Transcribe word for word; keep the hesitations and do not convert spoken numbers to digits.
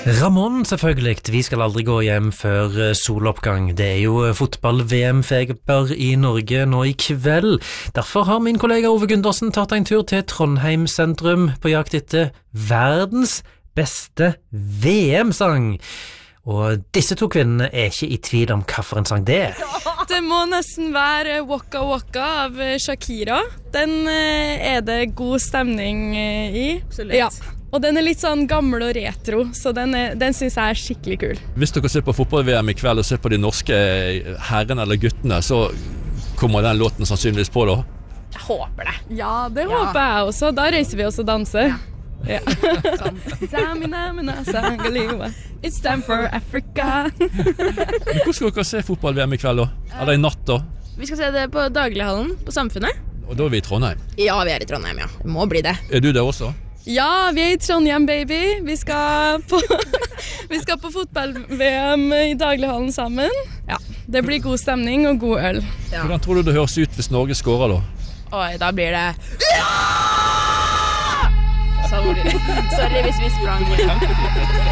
Ramon, selvfølgelig. Vi skal aldri gå hjem før soloppgang. Det er jo fotball-V M-feber i Norge nå i kveld. Derfor har min kollega Ove Gundersen tatt en tur til Trondheim sentrum på jakt etter verdens beste V M-sang. Og disse to kvinnene er ikke i tvil om hva for en sang det er. Det må nesten være Waka Waka av Shakira. Den er det god stemning i. Absolutt. Ja. Og den er litt sånn gammel og retro, så den, er, den synes jeg er skikkelig kul. Hvis dere ser på fotball-V M i kveld og ser på de norske herrene eller guttene, så kommer den låten sannsynligvis på da? Jeg håper det. Ja, det ja. håper jeg også. Da reiser vi oss og danser. Ja. Ja. It's time for Africa. Hvor skal dere se fotball-V M i kveld da? Eller i natt da? Vi skal se det på Daglighallen på Samfunnet. Og da er vi i Trondheim? Ja, vi er i Trondheim, ja. Det må bli det. Er du det også? Ja, vi er i Trondheim, baby. Vi skal på, vi skal på fotball-V M i Daglighallen sammen. Ja, det blir god stemning og god øl. Ja. Hvordan tror du det høres ut hvis Norge scorer da? Oi, da blir det... Ja! Sorry, Sorry hvis vi sprang.